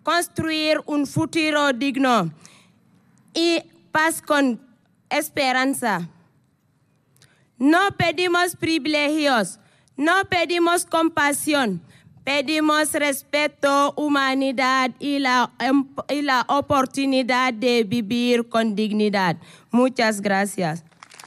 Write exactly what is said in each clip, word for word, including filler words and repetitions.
construir un futuro digno y paz con esperanza. No pedimos privilegios, no pedimos compasión, pedimos respeto, humanidad y la, y la oportunidad de vivir con dignidad. Muchas gracias.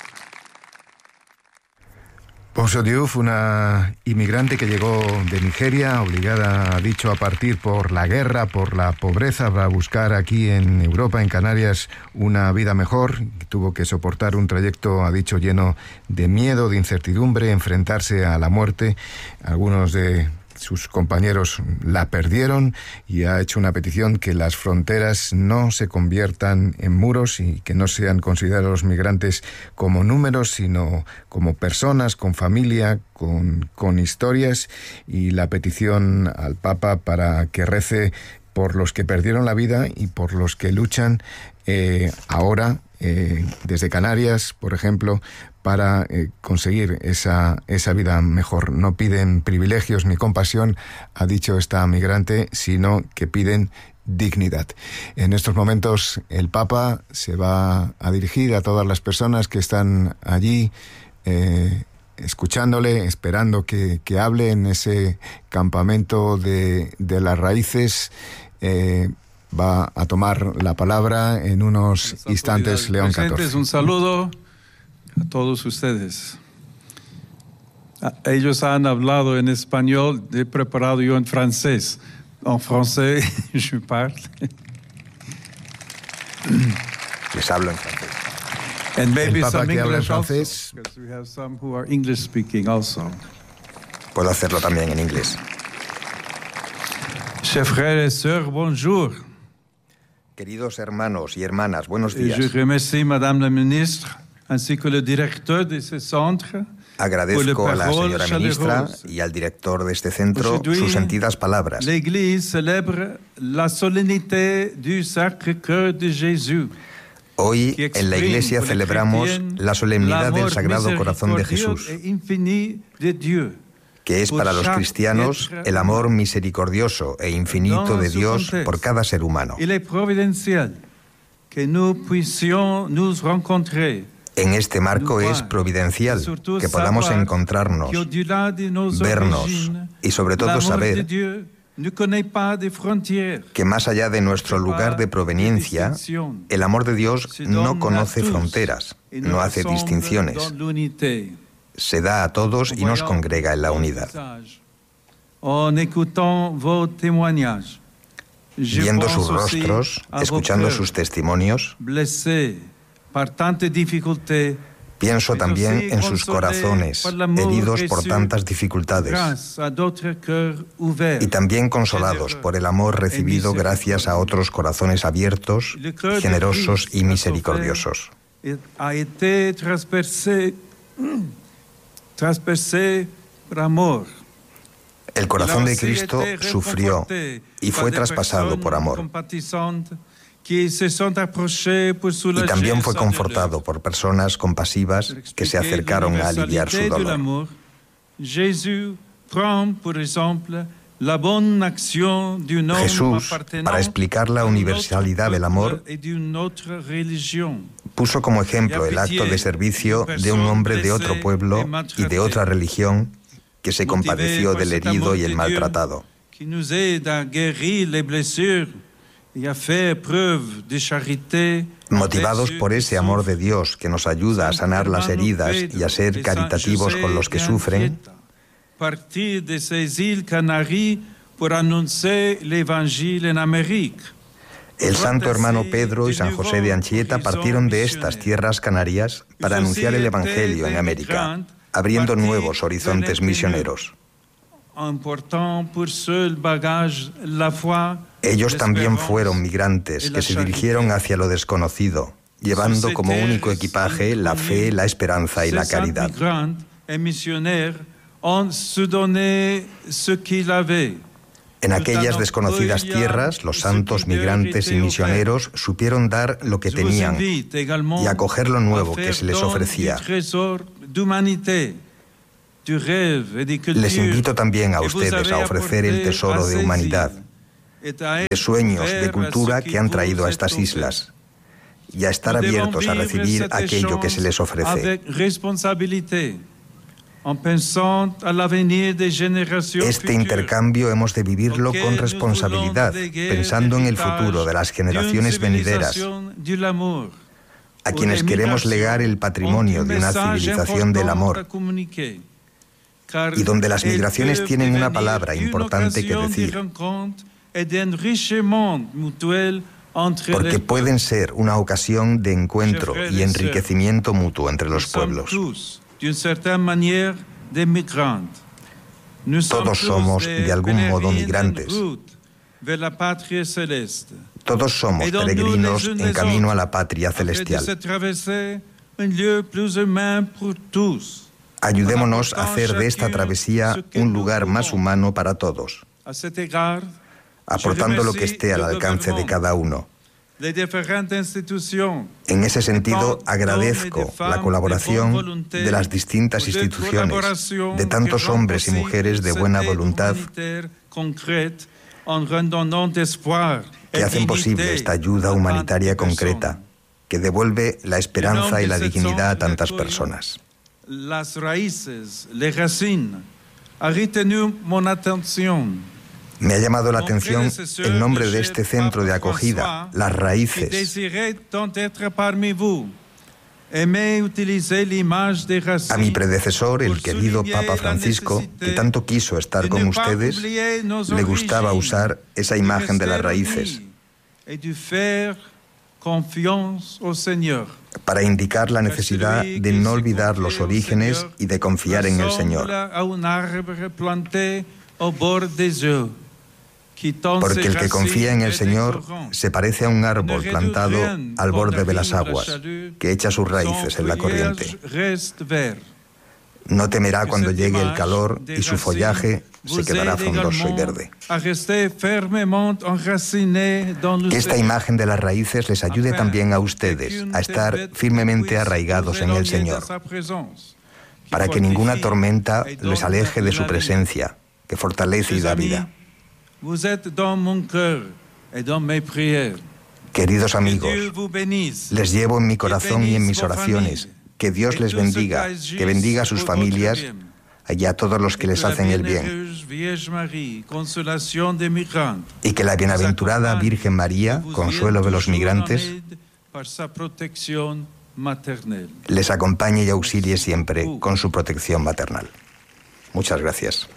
Bonso Diouf, una inmigrante que llegó de Nigeria, obligada, ha dicho, a partir por la guerra, por la pobreza, para buscar aquí en Europa, en Canarias, una vida mejor. Tuvo que soportar un trayecto, ha dicho, lleno de miedo, de incertidumbre, enfrentarse a la muerte. Algunos de sus compañeros la perdieron y ha hecho una petición que las fronteras no se conviertan en muros y que no sean considerados los migrantes como números, sino como personas con familia, con, con historias, y la petición al Papa para que rece por los que perdieron la vida y por los que luchan eh, ahora eh, desde Canarias, por ejemplo, para eh, conseguir esa, esa vida mejor. No piden privilegios ni compasión, ha dicho esta migrante, sino que piden dignidad. En estos momentos el Papa se va a dirigir a todas las personas que están allí eh, escuchándole, esperando que, que hable en ese campamento de, de las raíces. Eh, va a tomar la palabra en unos instantes León catorce. Un saludo a todos ustedes. Ellos han hablado en español, he preparado yo en francés. En francés, je parle. Les hablo en francés. And maybe El Papa some que habla en English francés. also, because we have some who are English speaking also. Puedo hacerlo también en inglés. Chers frères et sœurs, bonjour. Queridos hermanos y hermanas, buenos Et días. je remercie Madame la ministre ainsi que le directeur de ce centre. Agradezco a la señora ministra y al director de este centro sus sentidas palabras. L'Église célèbre la solennité du Sacré-Cœur de Jésus. Hoy en la Iglesia celebramos la solemnidad del Sagrado Corazón de Jesús, que es para los cristianos el amor misericordioso e infinito de Dios por cada ser humano. Il est providentiel que nous puissions nous rencontrer. En este marco es providencial que podamos encontrarnos, vernos y sobre todo saber que más allá de nuestro lugar de proveniencia, el amor de Dios no conoce fronteras, no hace distinciones. Se da a todos y nos congrega en la unidad. Viendo sus rostros, escuchando sus testimonios, pienso también en sus corazones, heridos por tantas dificultades, y también consolados por el amor recibido gracias a otros corazones abiertos, generosos y misericordiosos. El corazón de Cristo sufrió y fue traspasado por amor. Y también fue confortado por personas compasivas que se acercaron a aliviar su dolor. Jesús, para explicar la universalidad del amor, puso como ejemplo el acto de servicio de un hombre de otro pueblo y de otra religión que se compadeció del herido y el maltratado. Motivados por ese amor de Dios que nos ayuda a sanar las heridas y a ser caritativos con los que sufren, el santo hermano Pedro y San José de Anchieta partieron de estas tierras canarias para anunciar el Evangelio en América, abriendo nuevos horizontes misioneros. Ellos también fueron migrantes que se dirigieron hacia lo desconocido, llevando como único equipaje la fe, la esperanza y la caridad. En aquellas desconocidas tierras, los santos migrantes y misioneros supieron dar lo que tenían y acoger lo nuevo que se les ofrecía. Les invito también a ustedes a ofrecer el tesoro de humanidad, de sueños, de cultura que han traído a estas islas, y a estar abiertos a recibir aquello que se les ofrece. Este intercambio hemos de vivirlo con responsabilidad, pensando en el futuro de las generaciones venideras, a quienes queremos legar el patrimonio de una civilización del amor, y donde las migraciones tienen una palabra importante que decir, porque pueden ser una ocasión de encuentro y enriquecimiento mutuo entre los pueblos. Todos somos, de algún modo, migrantes. Todos somos peregrinos en camino a la patria celestial. Ayudémonos a hacer de esta travesía un lugar más humano para todos, aportando lo que esté al alcance de cada uno. En ese sentido, agradezco la colaboración de las distintas instituciones, de tantos hombres y mujeres de buena voluntad que hacen posible esta ayuda humanitaria concreta, que devuelve la esperanza y la dignidad a tantas personas. Las raíces, les racines, ha retenu mon atención. Me ha llamado la atención el nombre de este centro de acogida, Las Raíces. A mi predecesor, el querido Papa Francisco, que tanto quiso estar con ustedes, le gustaba usar esa imagen de las raíces para indicar la necesidad de no olvidar los orígenes y de confiar en el Señor. Porque el que confía en el Señor se parece a un árbol plantado al borde de las aguas, que echa sus raíces en la corriente. No temerá cuando llegue el calor y su follaje se quedará frondoso y verde. Que esta imagen de las raíces les ayude también a ustedes a estar firmemente arraigados en el Señor, para que ninguna tormenta les aleje de su presencia, que fortalece y da vida. Queridos amigos, les llevo en mi corazón y en mis oraciones. Que Dios les bendiga, que bendiga a sus familias y a todos los que les hacen el bien. Y que la bienaventurada Virgen María, consuelo de los migrantes, les acompañe y auxilie siempre con su protección maternal. Muchas gracias.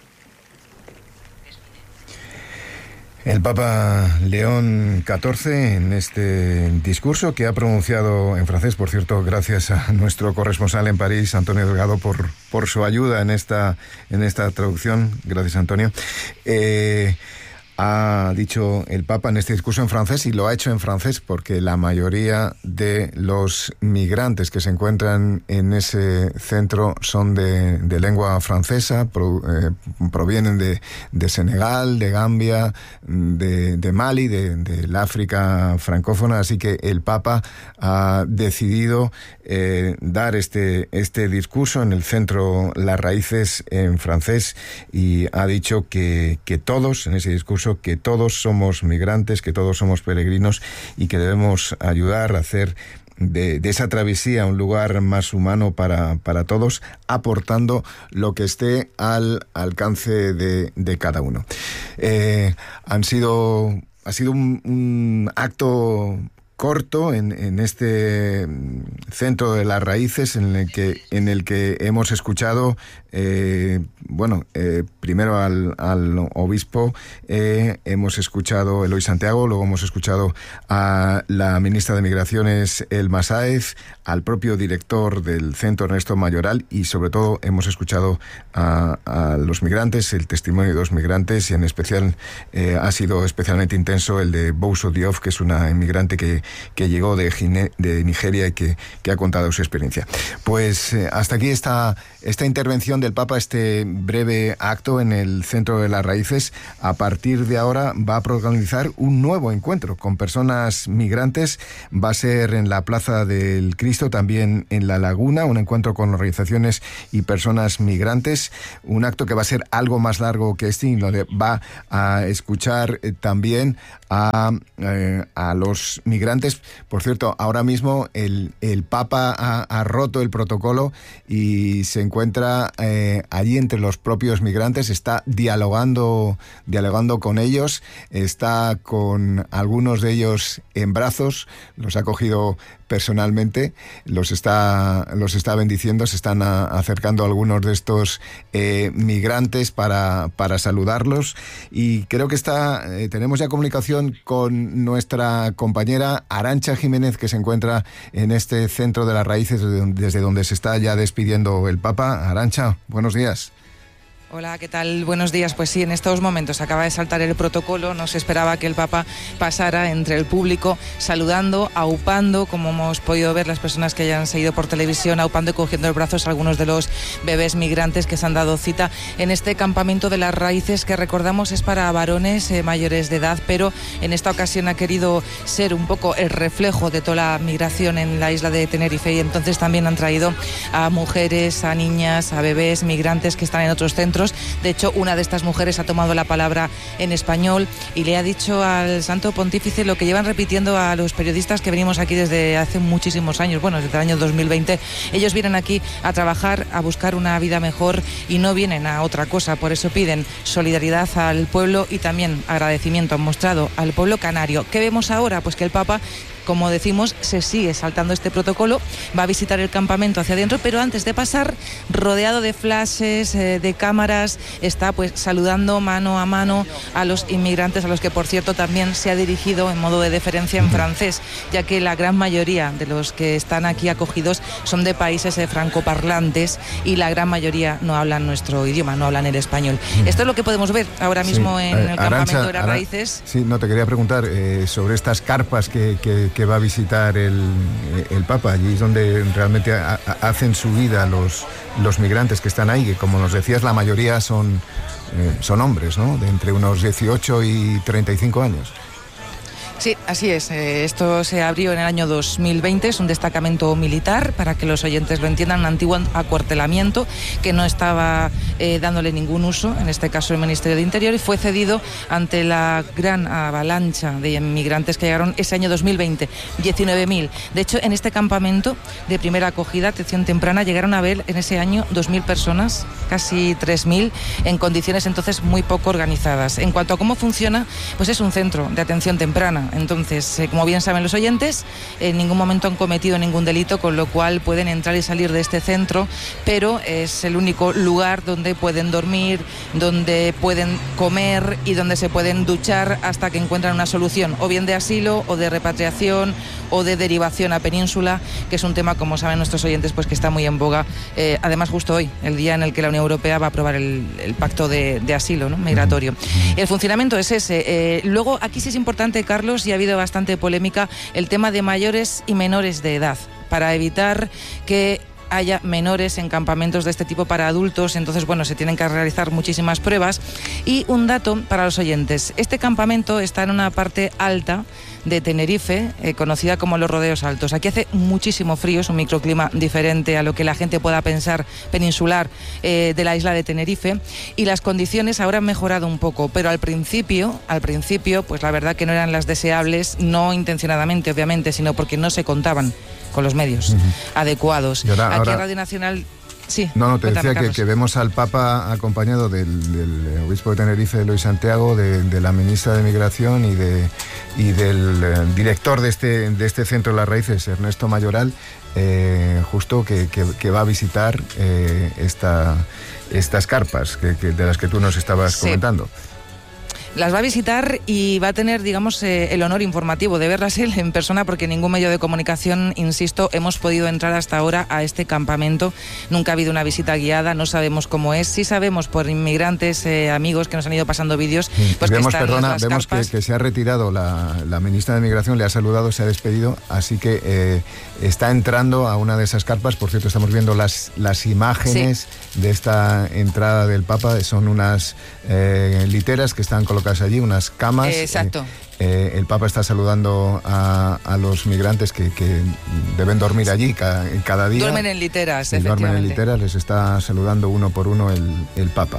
El Papa León catorce, en este discurso que ha pronunciado en francés, por cierto, gracias a nuestro corresponsal en París, Antonio Delgado, por, por su ayuda en esta, en esta traducción. Gracias, Antonio. Eh, ha dicho el Papa en este discurso en francés, y lo ha hecho en francés porque la mayoría de los migrantes que se encuentran en ese centro son de, de lengua francesa, pro, eh, provienen de, de Senegal, de Gambia, de, de Mali, de, del África francófona, así que el Papa ha decidido eh, dar este, este discurso en el centro Las Raíces en francés, y ha dicho que, que todos, en ese discurso, que todos somos migrantes, que todos somos peregrinos, y que debemos ayudar a hacer de, de esa travesía un lugar más humano para, para todos, aportando lo que esté al alcance de, de cada uno. Eh, han sido, ha sido un, un acto corto en, en este centro de Las Raíces, en el que, en el que hemos escuchado, eh, bueno, eh, primero al, al obispo, eh, hemos escuchado a Eloy Santiago, luego hemos escuchado a la ministra de Migraciones, Elma Sáez, al propio director del centro, Ernesto Mayoral, y sobre todo hemos escuchado a, a los migrantes, el testimonio de los migrantes, y en especial eh, ha sido especialmente intenso el de Bousso Diouf, que es una inmigrante que que llegó de, Gine, de Nigeria y que, que ha contado su experiencia. Pues eh, hasta aquí esta, esta intervención del Papa, este breve acto en el Centro de las Raíces. A partir de ahora va a protagonizar un nuevo encuentro con personas migrantes. Va a ser en la Plaza del Cristo, también en La Laguna, un encuentro con organizaciones y personas migrantes. Un acto que va a ser algo más largo que este y donde va a escuchar eh, también a, eh, a los migrantes. Por cierto, ahora mismo el, el Papa ha, ha roto el protocolo y se encuentra eh, allí entre los propios migrantes, está dialogando, dialogando con ellos, está con algunos de ellos en brazos, los ha cogido personalmente, los está, los está bendiciendo, se están a, acercando algunos de estos eh, migrantes para, para saludarlos, y creo que está, eh, tenemos ya comunicación con nuestra compañera Arantxa Jiménez, que se encuentra en este Centro de las Raíces, desde donde se está ya despidiendo el Papa. Arantxa, buenos días. Hola, ¿qué tal? Buenos días. Pues sí, en estos momentos acaba de saltar el protocolo. No se esperaba que el Papa pasara entre el público saludando, aupando, como hemos podido ver las personas que hayan seguido por televisión, aupando y cogiendo en brazos a algunos de los bebés migrantes que se han dado cita en este campamento de las Raíces, que recordamos es para varones eh, mayores de edad, pero en esta ocasión ha querido ser un poco el reflejo de toda la migración en la isla de Tenerife, y entonces también han traído a mujeres, a niñas, a bebés migrantes que están en otros centros. De hecho, una de estas mujeres ha tomado la palabra en español y le ha dicho al Santo Pontífice lo que llevan repitiendo a los periodistas que venimos aquí desde hace muchísimos años, bueno, desde el año dos mil veinte. Ellos vienen aquí a trabajar, a buscar una vida mejor y no vienen a otra cosa. Por eso piden solidaridad al pueblo y también agradecimiento han mostrado al pueblo canario. ¿Qué vemos ahora? Pues que el Papa, como decimos, se sigue saltando este protocolo, va a visitar el campamento hacia adentro, pero antes de pasar, rodeado de flashes, eh, de cámaras, está pues saludando mano a mano a los inmigrantes, a los que por cierto también se ha dirigido en modo de deferencia en francés, ya que la gran mayoría de los que están aquí acogidos son de países eh, francoparlantes y la gran mayoría no hablan nuestro idioma, no hablan el español. Esto es lo que podemos ver ahora mismo sí. en el Arantxa, campamento de las Ara, Raíces. Sí, no, te quería preguntar eh, sobre estas carpas que... que que va a visitar el, el Papa. Allí es donde realmente a, a, hacen su vida los, los migrantes que están ahí, que como nos decías, la mayoría son, eh, son hombres, ¿no? De entre unos dieciocho y treinta y cinco años. Sí, así es. Esto se abrió en el año dos mil veinte, es un destacamento militar, para que los oyentes lo entiendan, un antiguo acuartelamiento que no estaba eh, dándole ningún uso, en este caso el Ministerio de Interior, y fue cedido ante la gran avalancha de inmigrantes que llegaron ese año dos mil veinte, diecinueve mil. De hecho, en este campamento de primera acogida, atención temprana, llegaron a ver en ese año dos mil personas, casi tres mil, en condiciones entonces muy poco organizadas. En cuanto a cómo funciona, pues es un centro de atención temprana. Entonces, eh, como bien saben los oyentes, en ningún momento han cometido ningún delito, con lo cual pueden entrar y salir de este centro, pero es el único lugar donde pueden dormir, donde pueden comer y donde se pueden duchar hasta que encuentran una solución, o bien de asilo, o de repatriación, o de derivación a Península, que es un tema, como saben nuestros oyentes, pues que está muy en boga. Eh, además, justo hoy, el día en el que la Unión Europea va a aprobar el, el pacto de, de asilo, ¿no?, migratorio. El funcionamiento es ese. Eh, luego, aquí sí es importante, Carlos, y ha habido bastante polémica, el tema de mayores y menores de edad, para evitar que haya menores en campamentos de este tipo para adultos. Entonces, bueno, se tienen que realizar muchísimas pruebas. Y un dato para los oyentes: este campamento está en una parte alta de Tenerife, eh, conocida como los Rodeos Altos. Aquí hace muchísimo frío, es un microclima diferente a lo que la gente pueda pensar peninsular eh, de la isla de Tenerife, y las condiciones ahora han mejorado un poco, pero al principio, al principio, pues la verdad que no eran las deseables, no intencionadamente, obviamente, sino porque no se contaban con los medios uh-huh. adecuados. Ahora, Aquí ahora... en Radio Nacional... Sí, no, no, te cuéntame, decía que, que vemos al Papa acompañado del, del obispo de Tenerife, Luis Santiago, de, de la ministra de Migración y, de, y del eh, director de este, de este Centro de las Raíces, Ernesto Mayoral, eh, justo que, que, que va a visitar eh, esta, estas carpas que, que, de las que tú nos estabas sí. comentando. Las va a visitar y va a tener, digamos, eh, el honor informativo de verlas él en persona, porque ningún medio de comunicación, insisto, hemos podido entrar hasta ahora a este campamento. Nunca ha habido una visita guiada, no sabemos cómo es. Sí sabemos por inmigrantes, eh, amigos que nos han ido pasando vídeos. Sí, pues vemos, que están perdona, las vemos que, que se ha retirado la, la ministra de Migración, le ha saludado, se ha despedido, así que eh, está entrando a una de esas carpas. Por cierto, estamos viendo las, las imágenes sí. de esta entrada del Papa. Son unas eh, literas que están colocadas allí, unas camas. Eh, exacto. Eh, eh, el Papa está saludando a, a los migrantes que, que deben dormir allí cada, cada día. Duermen en literas, sí, efectivamente. Duermen en literas, les está saludando uno por uno el, el Papa.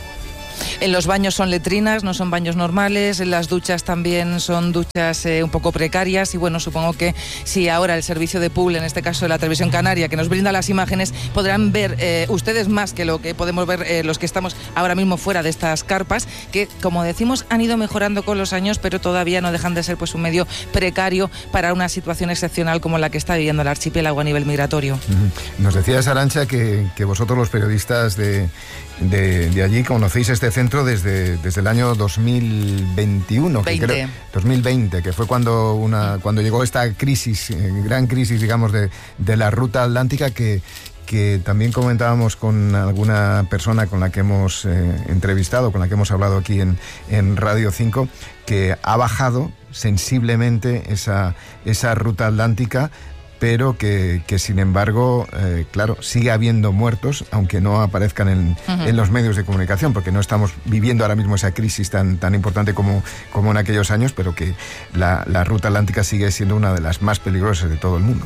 En los baños son letrinas, no son baños normales, en las duchas también son duchas eh, un poco precarias, y bueno, supongo que si ahora el servicio de pool, en este caso de la televisión canaria, que nos brinda las imágenes, podrán ver eh, ustedes más que lo que podemos ver eh, los que estamos ahora mismo fuera de estas carpas, que como decimos han ido mejorando con los años, pero todavía no dejan de ser pues un medio precario para una situación excepcional como la que está viviendo el archipiélago a nivel migratorio. Uh-huh. Nos decías, Arantxa, que, que vosotros los periodistas de, de, de allí conocéis este centro desde, desde el año dos mil veintiuno, que creo, dos mil veinte, que fue cuando una cuando llegó esta crisis, eh, gran crisis, digamos, de, de la ruta atlántica, que, que también comentábamos con alguna persona con la que hemos eh, entrevistado, con la que hemos hablado aquí en, en Radio cinco, que ha bajado sensiblemente esa, esa ruta atlántica, pero que, que sin embargo, eh, claro, sigue habiendo muertos, aunque no aparezcan en, uh-huh. en los medios de comunicación, porque no estamos viviendo ahora mismo esa crisis tan, tan importante como, como en aquellos años, pero que la, la ruta atlántica sigue siendo una de las más peligrosas de todo el mundo.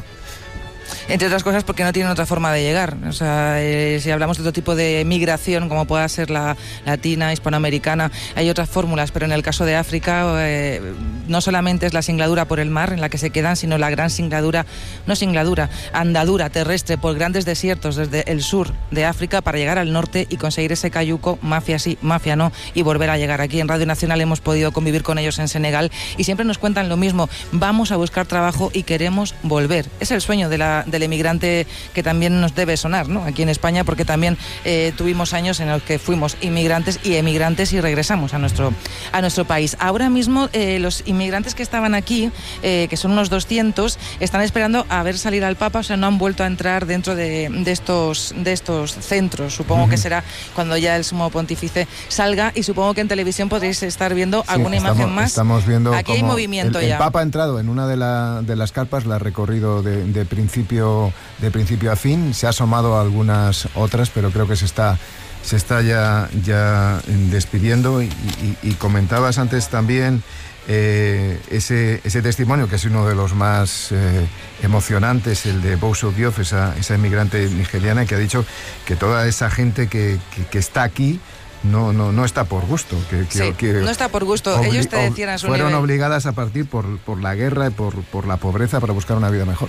Entre otras cosas porque no tienen otra forma de llegar. O sea, eh, si hablamos de otro tipo de migración, como pueda ser la latina, hispanoamericana, hay otras fórmulas, pero en el caso de África eh, no solamente es la singladura por el mar en la que se quedan, sino la gran singladura, no singladura, andadura terrestre por grandes desiertos desde el sur de África para llegar al norte y conseguir ese cayuco, mafia sí, mafia no, y volver a llegar aquí. En Radio Nacional hemos podido convivir con ellos en Senegal y siempre nos cuentan lo mismo: vamos a buscar trabajo y queremos volver. Es el sueño de la del emigrante que también nos debe sonar, ¿no? Aquí en España, porque también eh, tuvimos años en los que fuimos inmigrantes y emigrantes y regresamos a nuestro, a nuestro país. Ahora mismo eh, los inmigrantes que estaban aquí, eh, que son unos doscientos, están esperando a ver salir al Papa, o sea, no han vuelto a entrar dentro de, de, estos, de estos centros. Supongo uh-huh. que será cuando ya el sumo pontífice salga, y supongo que en televisión podréis estar viendo sí, alguna estamos, imagen más. Estamos viendo aquí hay movimiento el, ya. El Papa ha entrado en una de, la, de las carpas, la ha recorrido de, de principio de principio a fin, se ha asomado a algunas otras, pero creo que se está se está ya, ya despidiendo. Y, y, y comentabas antes también eh, ese, ese testimonio, que es uno de los más eh, emocionantes, el de Boso Diof, esa, esa inmigrante nigeriana, que ha dicho que toda esa gente que, que, que está aquí No, no, no está por gusto. Que, que, sí, que no está por gusto. Obli- Ellos te decían a su fueron nivel. obligadas a partir por, por la guerra y por, por la pobreza para buscar una vida mejor.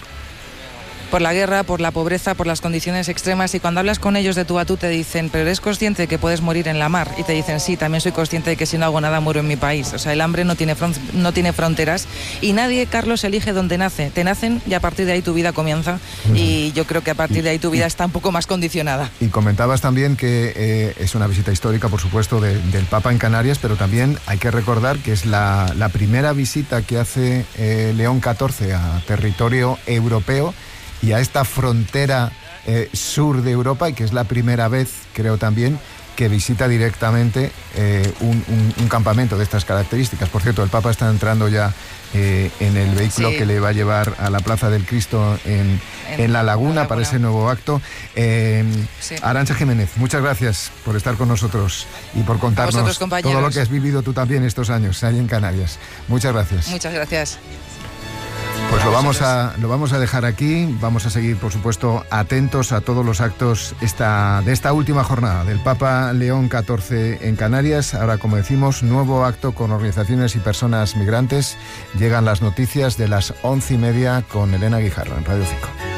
Por la guerra, por la pobreza, por las condiciones extremas, y cuando hablas con ellos de tú a tú te dicen, pero ¿eres consciente de que puedes morir en la mar? Y te dicen, sí, también soy consciente de que si no hago nada muero en mi país. O sea, el hambre no tiene, fron- no tiene fronteras, y nadie, Carlos, elige dónde nace. Te nacen y a partir de ahí tu vida comienza, mm. y yo creo que a partir de ahí tu vida está un poco más condicionada. Y comentabas también que eh, es una visita histórica, por supuesto, de, del Papa en Canarias, pero también hay que recordar que es la, la primera visita que hace eh, León catorce a territorio europeo y a esta frontera eh, sur de Europa, y que es la primera vez, creo también, que visita directamente eh, un, un, un campamento de estas características. Por cierto, el Papa está entrando ya eh, en el vehículo sí. que le va a llevar a la Plaza del Cristo en, en, en La Laguna, Laguna para ese nuevo acto. Eh, sí. Arantxa Jiménez, muchas gracias por estar con nosotros y por contarnos todo lo que has vivido tú también estos años ahí en Canarias. Muchas gracias. Muchas gracias. Pues lo vamos, a, lo vamos a dejar aquí. Vamos a seguir, por supuesto, atentos a todos los actos esta, de esta última jornada del Papa León catorce en Canarias. Ahora, como decimos, nuevo acto con organizaciones y personas migrantes. Llegan las noticias de las once y media con Elena Guijarro en Radio cinco.